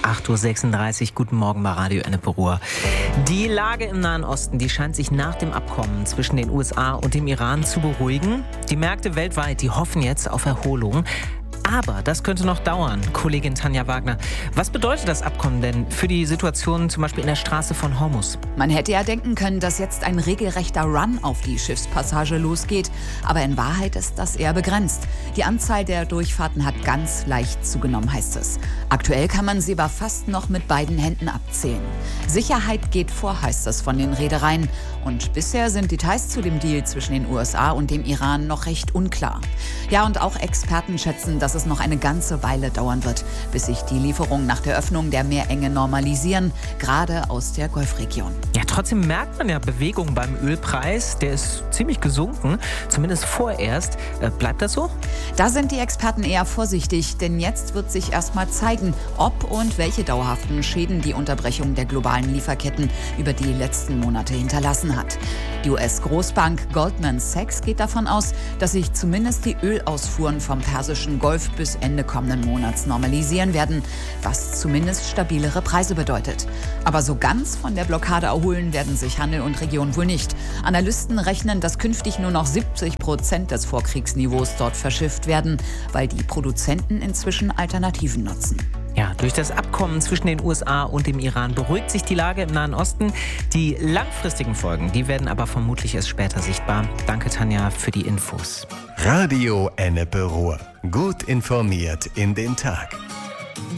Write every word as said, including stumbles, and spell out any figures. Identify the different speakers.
Speaker 1: acht Uhr sechsunddreißig. Guten Morgen bei Radio Ennepe Ruhr. Die Lage im Nahen Osten, die scheint sich nach dem Abkommen zwischen den U S A und dem Iran zu beruhigen. Die Märkte weltweit, die hoffen jetzt auf Erholung. Aber das könnte noch dauern. Kollegin Tanja Wagner, was bedeutet das Abkommen denn für die Situation zum Beispiel in der Straße von Hormuz?
Speaker 2: Man hätte ja denken können, dass jetzt ein regelrechter Run auf die Schiffspassage losgeht. Aber in Wahrheit ist das eher begrenzt. Die Anzahl der Durchfahrten hat ganz leicht zugenommen, heißt es. Aktuell kann man sie aber fast noch mit beiden Händen abzählen. Sicherheit geht vor, heißt es von den Reedereien. Und bisher sind Details zu dem Deal zwischen den U S A und dem Iran noch recht unklar. Ja, und auch Experten schätzen, dass es noch eine ganze Weile dauern wird, bis sich die Lieferungen nach der Öffnung der Meerenge normalisieren, gerade aus der Golfregion.
Speaker 1: Ja, trotzdem merkt man ja Bewegung beim Ölpreis. Der ist ziemlich gesunken, zumindest vorerst. Äh, bleibt das so?
Speaker 2: Da sind die Experten eher vorsichtig, denn jetzt wird sich erst mal zeigen, ob und welche dauerhaften Schäden die Unterbrechung der globalen Lieferketten über die letzten Monate hinterlassen hat. Die U S-Großbank Goldman Sachs geht davon aus, dass sich zumindest die Ölausfuhren vom Persischen Golf bis Ende kommenden Monats normalisieren werden, was zumindest stabilere Preise bedeutet. Aber so ganz von der Blockade erholen werden sich Handel und Region wohl nicht. Analysten rechnen, dass künftig nur noch siebzig Prozent des Vorkriegsniveaus dort verschifft werden, weil die Produzenten inzwischen Alternativen nutzen.
Speaker 1: Ja, durch das Abkommen zwischen den U S A und dem Iran beruhigt sich die Lage im Nahen Osten. Die langfristigen Folgen, die werden aber vermutlich erst später sichtbar. Danke, Tanja, für die Infos.
Speaker 3: Radio Ennepe Ruhr. Gut informiert in den Tag.